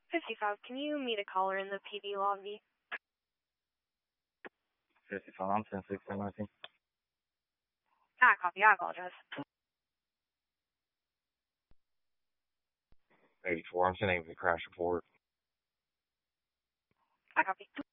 55, can you meet a caller in the PD lobby? 55, I'm 10-6-10-19. Copy, I apologize. 84, I'm sending the crash report. Copy.